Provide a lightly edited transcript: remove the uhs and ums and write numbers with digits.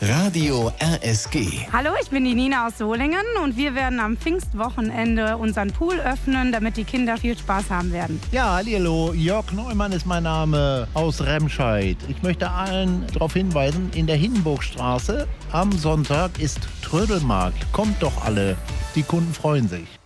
Radio RSG. Hallo, ich bin die Nina aus Solingen und wir werden am Pfingstwochenende unseren Pool öffnen, damit die Kinder viel Spaß haben werden. Ja, hallo, Jörg Neumann ist mein Name aus Remscheid. Ich möchte allen darauf hinweisen, in der Hindenburgstraße am Sonntag ist Trödelmarkt. Kommt doch alle, die Kunden freuen sich.